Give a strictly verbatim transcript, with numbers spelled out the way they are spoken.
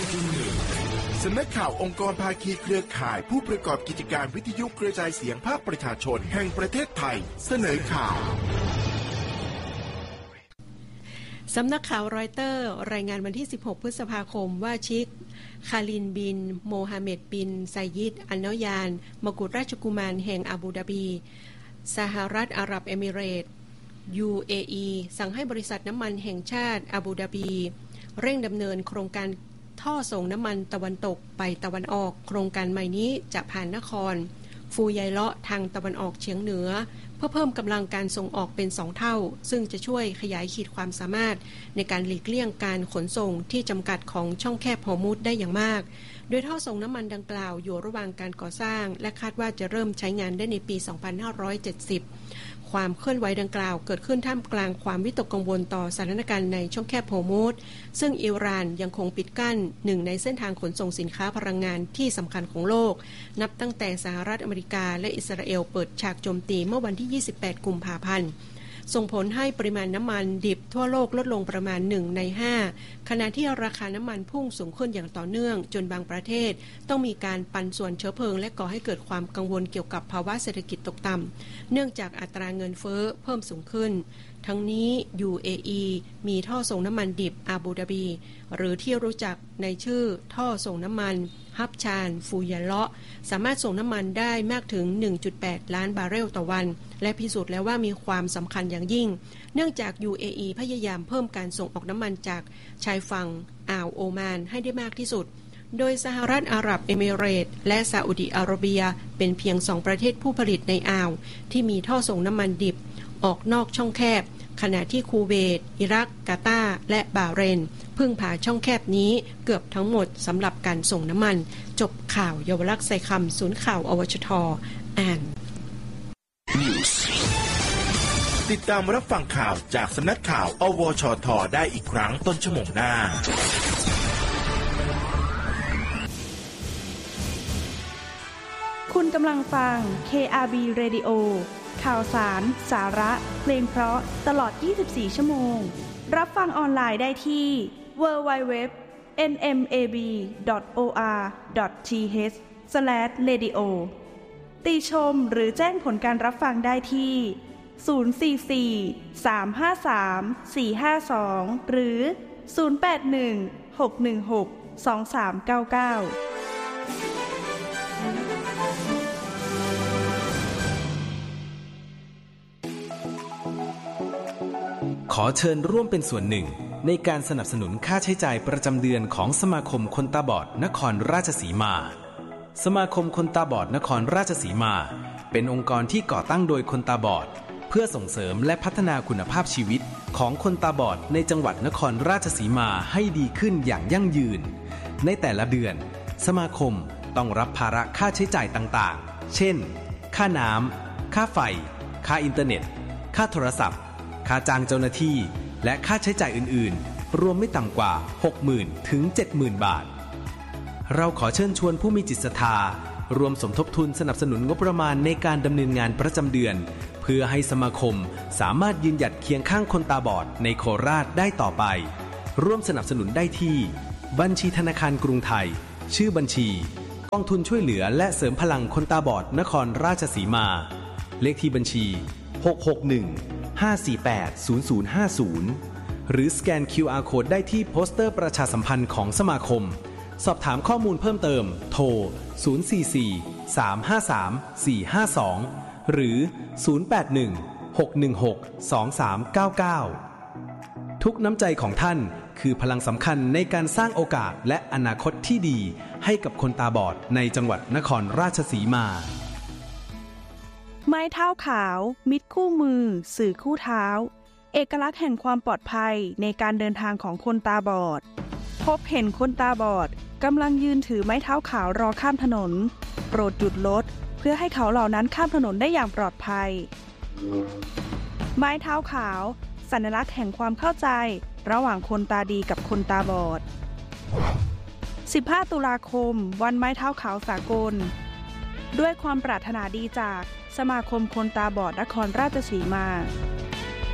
จุงหนึ่งสำนักข่าวองค์กรภาคีเครือข่ายผู้ประกอบกิจการวิทยุกระจายเสียงภาคประชาชนแห่งประเทศไทยเสนอข่าวสำนักข่าวรอยเตอร์รายงานวันที่สิบหกพฤษภาคมว่าชิคคาลินบินโมฮัมเหม็ดบินไซยิดอัลนอยานมกุฎราชกุมารแห่งอาบูดาบีสหรัฐอาหรับเอมิเรตส์ ยู เอ อี สั่งให้บริษัทน้ำมันแห่งชาติอาบูดาบีเร่งดำเนินโครงการท่อส่งน้ำมันตะวันตกไปตะวันออกโครงการใหม่นี้จะผ่านนครฟูไยเลาะทางตะวันออกเฉียงเหนือเพื่อเพิ่มกำลังการส่งออกเป็นสองเท่าซึ่งจะช่วยขยายขีดความสามารถในการหลีกเลี่ยงการขนส่งที่จำกัดของช่องแคบฮอร์มุซได้อย่างมากโดยท่อส่งน้ำมันดังกล่าวอยู่ระหว่างการก่อสร้างและคาดว่าจะเริ่มใช้งานได้ในปี สองพันห้าร้อยเจ็ดสิบความเคลื่อนไหวดังกล่าวเกิดขึ้นท่ามกลางความวิตกกังวลต่อสถานการณ์ในช่องแคบฮอร์มุซซึ่งอิหร่านยังคงปิดกั้นหนึ่งในเส้นทางขนส่งสินค้าพลังงานที่สำคัญของโลกนับตั้งแต่สหรัฐอเมริกาและอิสราเอลเปิดฉากโจมตีเมื่อวันที่ยี่สิบแปดกุมภาพันธ์ส่งผลให้ปริมาณน้ำมันดิบทั่วโลกลดลงประมาณหนึ่งในห้าขณะที่ราคาน้ำมันพุ่งสูงขึ้นอย่างต่อเนื่องจนบางประเทศต้องมีการปันส่วนเชื้อเพลิงและก่อให้เกิดความกังวลเกี่ยวกับภาวะเศรษฐกิจตกต่ำเนื่องจากอัตราเงินเฟ้อเพิ่มสูงขึ้นทั้งนี้ ยู เอ อี มีท่อส่งน้ำมันดิบอาบูดาบีหรือที่รู้จักในชื่อท่อส่งน้ำมันฮับชานฟูยาเลาะสามารถส่งน้ำมันได้มากถึง หนึ่งจุดแปด ล้านบาร์เรลต่อวันและพิสูจน์แล้วว่ามีความสำคัญอย่างยิ่งเนื่องจาก ยู เอ อี พยายามเพิ่มการส่งออกน้ำมันจากชายฝั่งอ่าวโอมานให้ได้มากที่สุดโดยสหรัฐอาหรับเอมิเรตส์และซาอุดิอาระเบียเป็นเพียงสองประเทศผู้ผลิตในอ่าวที่มีท่อส่งน้ำมันดิบออกนอกช่องแคบขณะที่คูเวตอิรักกาตาร์และบาห์เรนพึ่งพาช่องแคบนี้เกือบทั้งหมดสำหรับการส่งน้ำมันจบข่าวเยาวลักษณ์ใส่คำศูนย์ข่าวอวชทอ่านติดตามรับฟังข่าวจากสำนักข่าวอวชทได้อีกครั้งต้นชั่วโมงหน้าคุณกำลังฟัง เค อาร์ บี Radio ข่าวสารสาระเพลงเพราะตลอดยี่สิบสี่ชั่วโมงรับฟังออนไลน์ได้ที่ ดับเบิลยู ดับเบิลยู ดับเบิลยู ดอท เอ็น เอ็ม เอ บี ดอท โอ อาร์ ดอท ที เอช สแลช เรดิโอ ติชมหรือแจ้งผลการรับฟังได้ที่ ศูนย์ สี่ สี่ สาม ห้า สาม สี่ ห้า สอง หรือ ศูนย์ แปด หนึ่ง หก หนึ่ง หก สอง สาม เก้า เก้าขอเชิญร่วมเป็นส่วนหนึ่งในการสนับสนุนค่าใช้จ่ายประจำเดือนของสมาคมคนตาบอดนครราชสีมาสมาคมคนตาบอดนครราชสีมาเป็นองค์กรที่ก่อตั้งโดยคนตาบอดเพื่อส่งเสริมและพัฒนาคุณภาพชีวิตของคนตาบอดในจังหวัดนครราชสีมาให้ดีขึ้นอย่างยั่งยืนในแต่ละเดือนสมาคมต้องรับภาระค่าใช้จ่ายต่างๆเช่นค่าน้ำค่าไฟค่าอินเทอร์เน็ตค่าโทรศัพท์ค่าจ้างเจ้าหน้าที่และค่าใช้จ่ายอื่นๆรวมไม่ต่ำกว่า หกหมื่น ถึง เจ็ดหมื่น บาทเราขอเชิญชวนผู้มีจิตศรัทธารวมสมทบทุนสนับสนุนงบประมาณในการดำเนินงานประจำเดือนเพื่อให้สมาคมสามารถยืนหยัดเคียงข้างคนตาบอดในโคราชได้ต่อไปร่วมสนับสนุนได้ที่บัญชีธนาคารกรุงไทยชื่อบัญชีกองทุนช่วยเหลือและเสริมพลังคนตาบอดนครราชสีมาเลขที่บัญชีหก หก หนึ่ง ห้า สี่ แปด ศูนย์ ศูนย์ ห้า ศูนย์หรือสแกน คิว อาร์ Code ได้ที่โปสเตอร์ประชาสัมพันธ์ของสมาคมสอบถามข้อมูลเพิ่มเติมโทรศูนย์ สี่ สี่ สาม ห้า สาม สี่ ห้า สองหรือศูนย์ แปด หนึ่ง หก หนึ่ง หก สอง สาม เก้า เก้าทุกน้ำใจของท่านคือพลังสำคัญในการสร้างโอกาสและอนาคตที่ดีให้กับคนตาบอดในจังหวัดนครราชสีมาไม้เท้าขาวมิตรคู่มือสื่อคู่เท้าเอกลักษณ์แห่งความปลอดภัยในการเดินทางของคนตาบอดพบเห็นคนตาบอดกำลังยืนถือไม้เท้าขาวรอข้ามถนนโปรดหยุดรถเพื่อให้เขาเหล่านั้นข้ามถนนได้อย่างปลอดภัยไม้เท้าขาวสัญลักษณ์แห่งความเข้าใจระหว่างคนตาดีกับคนตาบอดสิบห้าตุลาคมวันไม้เท้าขาวสากลด้วยความปรารถนาดีจากสมาคมคนตาบอดนครราชสีมา